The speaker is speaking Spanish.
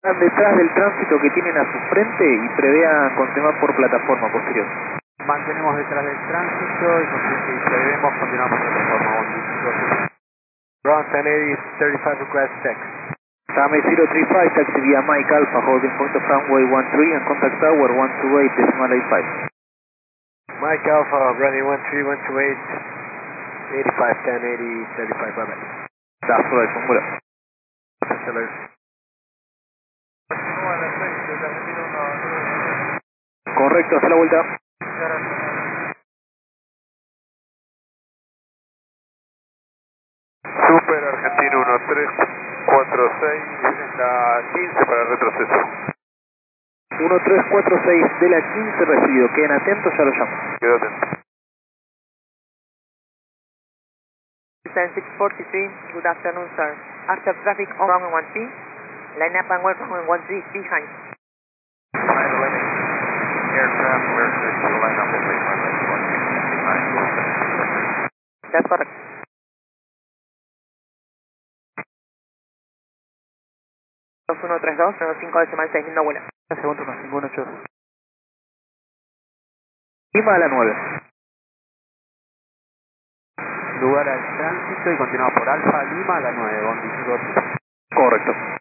Detrás del tránsito que tienen a su frente y prevean continuar por plataforma posterior. Mantenemos detrás del tránsito y prevemos continuar por plataforma. Ground 1080, 35 request check. Tame 035, taxi via Mike Alpha, holding point of runway 13 and contact tower 128.85. Mike Alpha, running 13, 128, 85, 1080, 35, bye bye. That's right, formula. Correcto, hace la vuelta. Super Argentino 1346, la 15 para retroceso. 1346 de la 15 recibido, queden atentos, ya lo llamo. Quedo atento. 643, good afternoon sir. After traffic on runway 13, line up and wait runway 13 behind. Aircraft, we're clear to line up and wait runway 13 behind. That's correct. Dos 132, 95 decimal 6, linda vuela. Segundo más 518. Lima a la 9. Lugar al tránsito y continuamos por Alfa Lima a la 9, Bondi 2. Correcto.